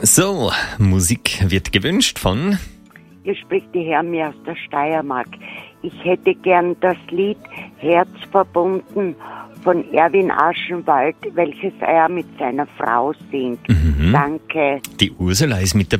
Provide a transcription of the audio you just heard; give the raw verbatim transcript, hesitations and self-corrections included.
So, Musik wird gewünscht von... Hier spricht die Hermi aus der Steiermark. Ich hätte gern das Lied Herz verbunden von Erwin Aschenwald, welches er mit seiner Frau singt. Mhm. Danke. Die Ursula ist mit dabei.